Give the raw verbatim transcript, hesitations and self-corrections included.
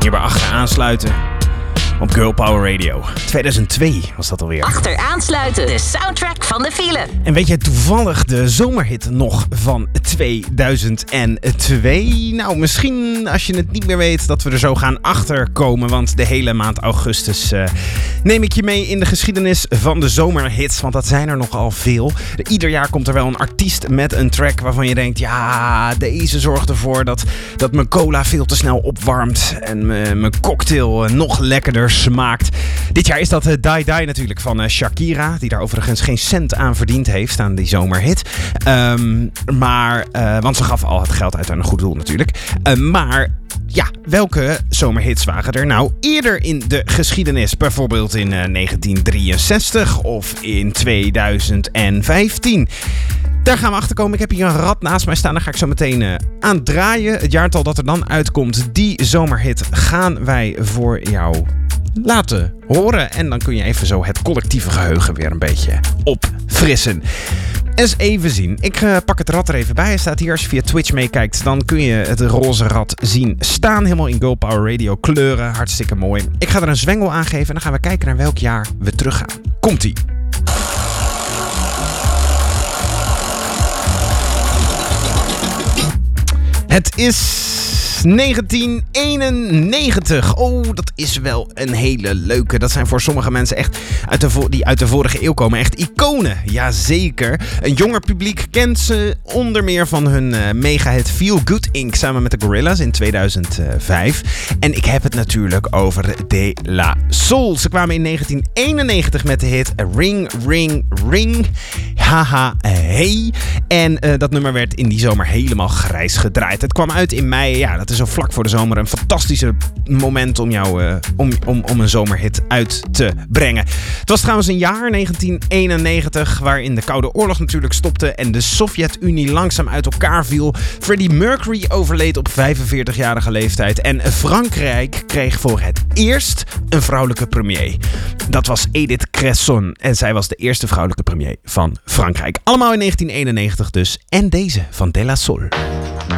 Hier bij Achter Aansluiten op Girl Power Radio. tweeduizend twee was dat alweer. Achter Aansluiten, de soundtrack van de file. En weet jij toevallig de zomerhit nog van tweeduizend twee? Nou, misschien als je het niet meer weet dat we er zo gaan achterkomen. Want de hele maand augustus uh, neem ik je mee in de geschiedenis van de zomerhits. Want dat zijn er nogal veel. Ieder jaar komt er wel een artiest met een track waarvan je denkt... ja, deze zorgt ervoor dat, dat mijn cola veel te snel opwarmt. En mijn, mijn cocktail uh, nog lekkerder smaakt. Dit jaar is dat uh, Die Die natuurlijk van uh, Shakira. Die daar overigens geen cent aan verdiend heeft aan die zomerhit. Um, maar, uh, want ze gaf al het geld uit aan een goed doel natuurlijk. Uh, maar... Ja, welke zomerhits waren er nou eerder in de geschiedenis? Bijvoorbeeld in uh, negentien drieënzestig of in tweeduizend vijftien. Daar gaan we achter komen. Ik heb hier een rad naast mij staan. Daar ga ik zo meteen uh, aan draaien. Het jaartal dat er dan uitkomt, die zomerhit gaan wij voor jou laten horen. En dan kun je even zo het collectieve geheugen weer een beetje opfrissen. Eens even zien. Ik uh, pak het rad er even bij. Hij staat hier. Als je via Twitch meekijkt, dan kun je het roze rad zien staan. Helemaal in Girl Power Radio kleuren. Hartstikke mooi. Ik ga er een zwengel aan geven en dan gaan we kijken naar welk jaar we teruggaan. Komt-ie. Het is negentien eenennegentig. Oh, dat is wel een hele leuke. Dat zijn voor sommige mensen echt uit de vo- die uit de vorige eeuw komen echt iconen. Jazeker. Een jonger publiek kent ze onder meer van hun uh, mega-hit Feel Good Incorporated samen met de Gorillaz in tweeduizend vijf. En ik heb het natuurlijk over De La Soul. Ze kwamen in negentien eenennegentig met de hit Ring, Ring, Ring. Haha, hey. En uh, dat nummer werd in die zomer helemaal grijs gedraaid. Het kwam uit in mei. Ja, dat is zo vlak voor de zomer. Een fantastische moment om, jou, uh, om, om, om een zomerhit uit te brengen. Het was trouwens een jaar, negentien eenennegentig, waarin de Koude Oorlog natuurlijk stopte en de Sovjet-Unie langzaam uit elkaar viel. Freddie Mercury overleed op vijfenveertigjarige leeftijd. En Frankrijk kreeg voor het eerst een vrouwelijke premier. Dat was Edith Cresson. En zij was de eerste vrouwelijke premier van Frankrijk. Allemaal in negentien eenennegentig dus. En deze van De La Soul.